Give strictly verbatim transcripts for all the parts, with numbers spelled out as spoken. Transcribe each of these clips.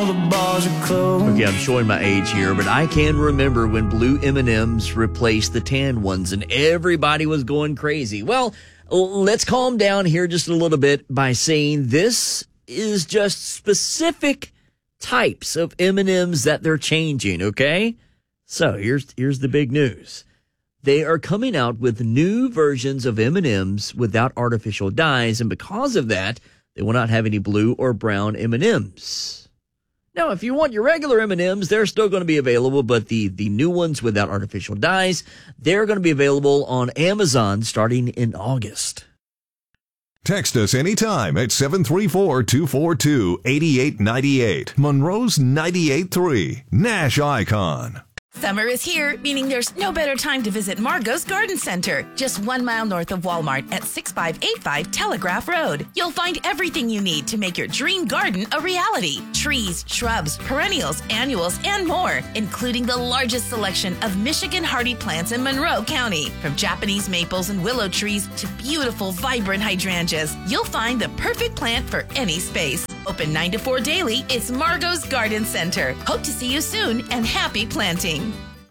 the bars are closed. Okay, I'm showing my age here, but I can remember when blue M and M's replaced the tan ones and everybody was going crazy. Well, let's calm down here just a little bit by saying this is just specific types of M and M's that they're changing, okay? So here's here's the big news. They are coming out with new versions of M and M's without artificial dyes, and because of that, they will not have any blue or brown M and M's. Now, if you want your regular M and M's, they're still going to be available, but the, the new ones without artificial dyes, they're going to be available on Amazon starting in August. Text us anytime at seven three four, two four two, eight eight nine eight. Monroe's ninety-eight point three, Nash Icon. Summer is here, meaning there's no better time to visit Margot's Garden Center, just one mile north of Walmart at six five eight five Telegraph Road. You'll find everything you need to make your dream garden a reality. Trees, shrubs, perennials, annuals, and more, including the largest selection of Michigan hardy plants in Monroe County. From Japanese maples and willow trees to beautiful, vibrant hydrangeas, you'll find the perfect plant for any space. Open nine to four daily, it's Margot's Garden Center. Hope to see you soon, and happy planting.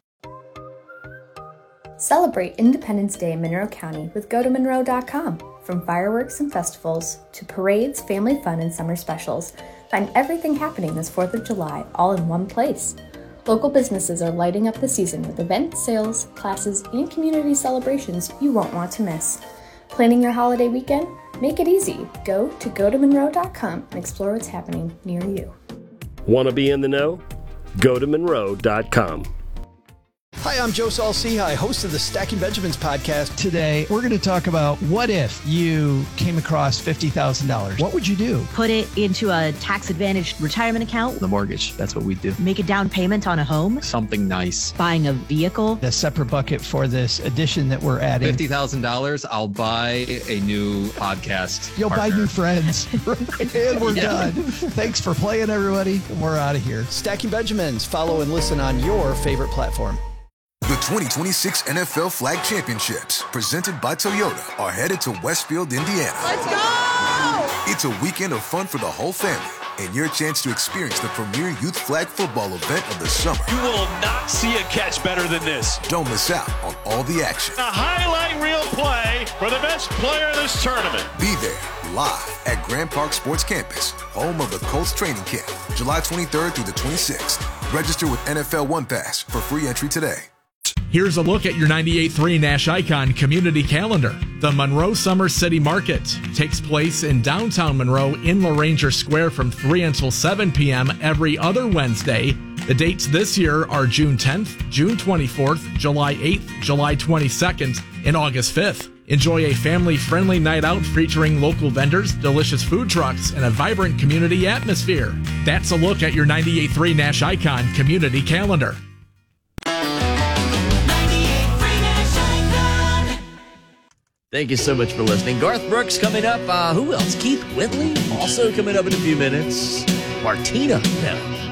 Celebrate Independence Day in Monroe County with go to monroe dot com. From fireworks and festivals to parades, family fun, and summer specials, find everything happening this fourth of July all in one place. Local businesses are lighting up the season with events, sales, classes, and community celebrations you won't want to miss. Planning your holiday weekend? Make it easy. Go to go to monroe dot com and explore what's happening near you. Want to be in the know? go to monroe dot com. Hi, I'm Joe Saul-Sehy, host of the Stacking Benjamins podcast. Today, we're going to talk about what if you came across fifty thousand dollars. What would you do? Put it into a tax-advantaged retirement account. The mortgage, that's what we do. Make a down payment on a home. Something nice. Buying a vehicle. A separate bucket for this addition that we're adding. fifty thousand dollars, I'll buy a new podcast You'll partner. buy new friends. And we're Yeah. done. Thanks for playing, everybody. We're out of here. Stacking Benjamins. Follow and listen on your favorite platform. The twenty twenty-six N F L Flag Championships, presented by Toyota, are headed to Westfield, Indiana. Let's go! It's a weekend of fun for the whole family and your chance to experience the premier youth flag football event of the summer. You will not see a catch better than this. Don't miss out on all the action. A highlight reel play for the best player in this tournament. Be there live at Grand Park Sports Campus, home of the Colts training camp, July twenty-third through the twenty-sixth. Register with N F L One Pass for free entry today. Here's a look at your ninety-eight point three Nash Icon community calendar. The Monroe Summer City Market takes place in downtown Monroe in LaRanger Square from three until seven p.m. every other Wednesday. The dates this year are June tenth, June twenty-fourth, July eighth, July twenty-second, and August fifth. Enjoy a family-friendly night out featuring local vendors, delicious food trucks, and a vibrant community atmosphere. That's a look at your ninety-eight point three Nash Icon community calendar. Thank you so much for listening. Garth Brooks coming up. Uh, who else? Keith Whitley also coming up in a few minutes. Martina Bell.